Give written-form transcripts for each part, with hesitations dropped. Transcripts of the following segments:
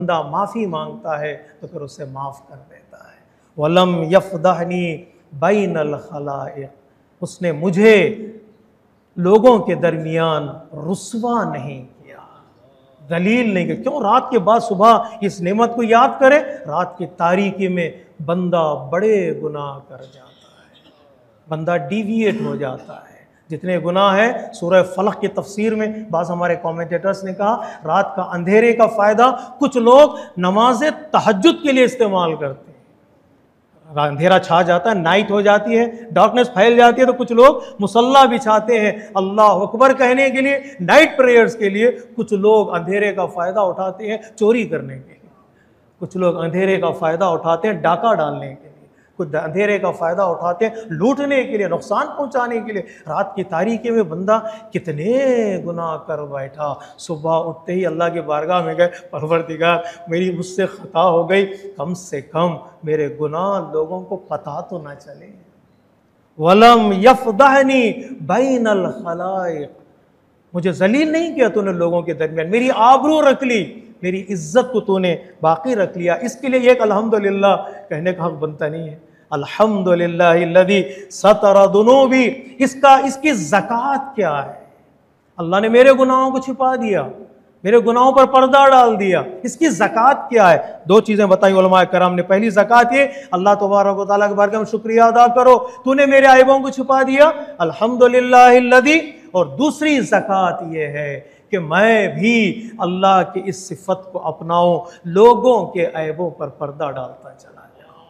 बंदा माफ़ी मांगता है तो फिर उसे माफ़ कर देता है। वलम यफ़दहनी बैनल खलाइक़, उसने मुझे लोगों के दरमियान रुस्वा नहीं किया, दलील नहीं किया। क्यों? रात के बाद सुबह इस नेमत को याद करे। रात की तारीकी में बंदा बड़े गुनाह कर जाता है, बंदा डिविएट हो जाता है। जितने गुनाह है, सूरह फलक की तफसीर में बाज़ हमारे कमेंटेटर्स ने कहा, रात का अंधेरे का फ़ायदा कुछ लोग नमाज तहज्जुद के लिए इस्तेमाल करते हैं। अंधेरा छा जाता है, नाइट हो जाती है, डार्कनेस फैल जाती है, तो कुछ लोग मुसल्ला बिछाते हैं अल्लाह अकबर कहने के लिए, नाइट प्रेयर्स के लिए। कुछ लोग अंधेरे का फ़ायदा उठाते हैं चोरी करने के लिए, कुछ लोग अंधेरे का फ़ायदा उठाते हैं डाका डालने के लिए, कुछ अंधेरे का फ़ायदा उठाते हैं लूटने के लिए, नुकसान पहुंचाने के लिए। रात की तारीकी में बंदा कितने गुनाह कर बैठा। सुबह उठते ही अल्लाह की बारगाह में गए, परवरदिगार मेरी मुझसे ख़ता हो गई, कम से कम मेरे गुनाह लोगों को पता तो ना चले। वलम यफ़दहनी बैनल खलाइक़, मुझे जलील नहीं किया तूने लोगों के दरमियान, मेरी आबरू रख ली, मेरी इज्जत को तूने बाकी रख लिया। इसके लिए एक अल्हम्दुलिल्लाह कहने का हक बनता नहीं है। अल्हम्दुलिल्लाहिल्लज़ी सतरा दुनूबी, इसकी ज़कात क्या है? अल्लाह ने मेरे गुनाहों को छिपा दिया, मेरे गुनाहों पर पर्दा डाल दिया, इसकी ज़कात क्या है? दो चीज़ें बताई उलमाए कराम ने। पहली ज़कात ये, अल्लाह तबारक व तआला के बारगाह में शुक्रिया अदा करो, तूने मेरे ऐबों को छुपा दिया, अल्हम्दुलिल्लाहिल्लज़ी। और दूसरी ज़कात ये है कि मैं भी अल्लाह की इस सिफत को अपनाऊं, लोगों के ऐबों पर पर्दा डालता चला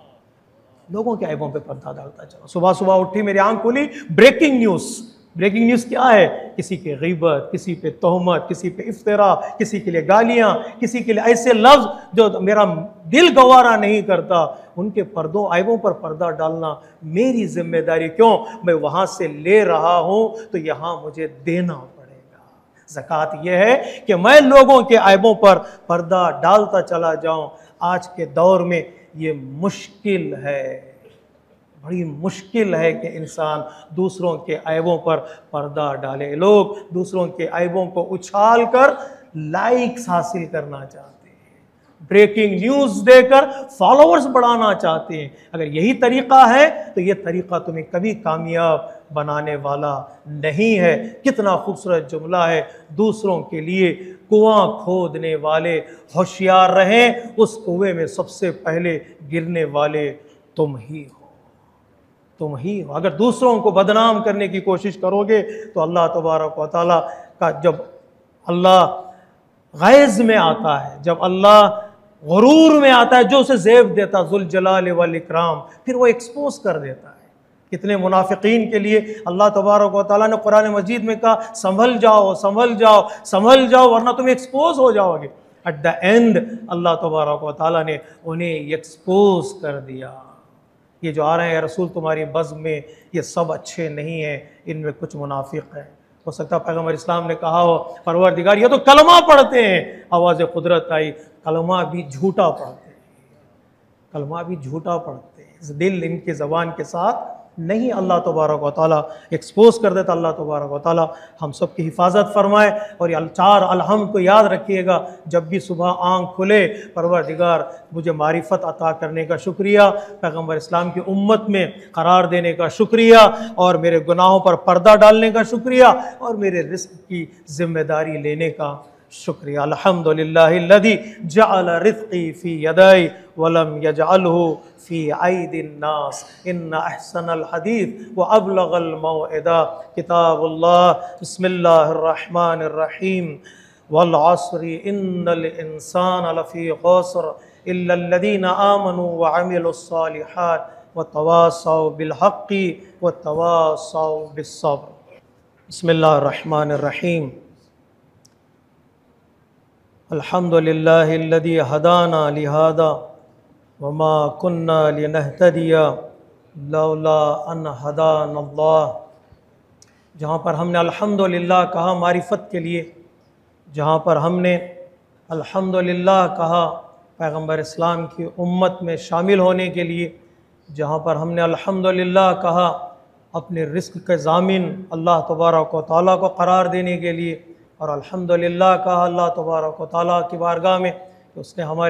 जाऊं, लोगों के ऐबों पर पर्दा डालता चला। सुबह सुबह उठी, मेरी आंख खुली, ब्रेकिंग न्यूज़। ब्रेकिंग न्यूज़ क्या है? किसी की ग़ीबत, किसी पे तोहमत, किसी पे इफ्तिरा, किसी के लिए गालियाँ, किसी के लिए ऐसे लफ्ज़ जो मेरा दिल गवारा नहीं करता, उनके पर्दों ऐबों पर पर्दा डालना मेरी जिम्मेदारी। क्यों? मैं वहाँ से ले रहा हूँ तो यहाँ मुझे देना पड़ेगा। ज़कात यह है कि मैं लोगों के ऐबों पर पर्दा डालता चला जाऊँ। आज के दौर में ये मुश्किल है, बड़ी मुश्किल है कि इंसान दूसरों के ऐबों पर पर्दा डाले। लोग दूसरों के ऐबों को उछाल कर लाइक्स हासिल करना चाहते हैं, ब्रेकिंग न्यूज़ देकर फॉलोअर्स बढ़ाना चाहते हैं। अगर यही तरीक़ा है तो ये तरीक़ा तुम्हें कभी कामयाब बनाने वाला नहीं है। कितना खूबसूरत जुमला है, दूसरों के लिए कुआं खोदने वाले होशियार रहें, उस कुएं में सबसे पहले गिरने वाले तुम ही हो, तुम ही हो। अगर दूसरों को बदनाम करने की कोशिश करोगे तो अल्लाह तबारक व तआला का, जब अल्लाह गैज़ में आता है, जब अल्लाह गुरूर में आता है, जो उसे ज़ेब देता ज़ुल जलाल वल इकराम, फिर वो एक्सपोज कर देता है। कितने मुनाफिकीन के लिए अल्लाह तबारक व तआला ने कुरान मजीद में कहा, संभल जाओ, संभल जाओ, संभल जाओ, वरना तुम एक्सपोज हो जाओगे। एट द एंड अल्लाह तबारक व तआला ने उन्हें एक्सपोज कर दिया। ये जो आ रहे हैं रसूल तुम्हारी बज़्म में, ये सब अच्छे नहीं हैं, इनमें कुछ मुनाफिक हैं। हो सकता है पैगम्बर इस्लाम ने कहा हो, परवरदिगार ये तो कलमा पढ़ते हैं। आवाज़ कुदरत आई, कलमा भी झूठा पढ़ते हैं, कलमा भी झूठा पढ़ते हैं, इस दिल इनके ज़बान के साथ नहीं। अल्लाह तबारक व तआला एक्सपोज कर देता। अल्लाह तबारक व तआला हम सब की हिफाजत फरमाए। और ये चार अलहम को याद रखिएगा, जब भी सुबह आँख खुले, परवरदिगार मुझे मारिफत अता करने का शुक्रिया, पैगम्बर इस्लाम की उम्मत में करार देने का शुक्रिया, और मेरे गुनाहों पर पर्दा डालने का शुक्रिया, और मेरे रिस्क की जिम्मेदारी लेने का शुक्रिया। अल्हम्दुलिल्लाहिल्लज़ी जअल रिज़्क़ी फ़ी यदै वलम यजअलहु फ़ी ऐदिन नास इन्न अहसनल हदीस व अबलगल मौइदा किताबुल्लाह। बिस्मिल्लाहिर रहमानिर रहीम। वल अस्रि इन्नल इंसाना लफ़ी ख़ुस्र इल्लल्लज़ीना आमनू व अमिलुस सालिहात व तवासौ बिल हक़्क़ि व तवासौ बिस्सब्र। बिस्मिल्लाहिर रहमानिर रहीम। अल्हम्दुलिल्लाहिल्लज़ी हदाना लिहादा वमा कुन्ना लिनहतदिया लौला अन हदानल्लाह। जहाँ पर हमने अल्हम्दुलिल्लाह कहा मारिफत के लिए, जहाँ पर हमने अल्हम्दुलिल्लाह कहा पैगम्बर इस्लाम की उम्मत में शामिल होने के लिए, जहाँ पर हमने अल्हम्दुलिल्लाह कहा अपने रिस्क के ज़ामिन अल्लाह तबारक व तआला को करार देने के लिए, और अल्हम्दुलिल्लाह कहा अल्लाह तबारक व तआला की बारगाह में कि उसने हमारे